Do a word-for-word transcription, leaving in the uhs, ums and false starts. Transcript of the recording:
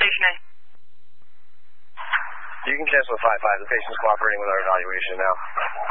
Station A. You can cancel five five. The patient's cooperating with our evaluation now.